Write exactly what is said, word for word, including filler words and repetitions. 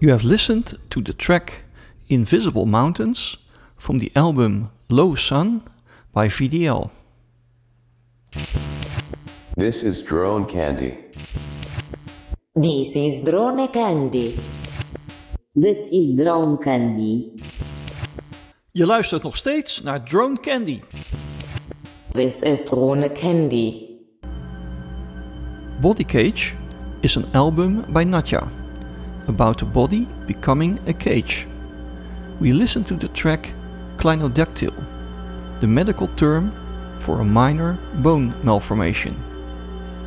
You have listened to the track Invisible Mountains from the album Low Sun by V D L. This is Drone Candy. This is Drone Candy. This is Drone Candy. Je luistert nog steeds naar Drone Candy. This is Drone Candy. Body Cage is an album by Natja, about a body becoming a cage. We listen to the track Clinodactyl, the medical term for a minor bone malformation.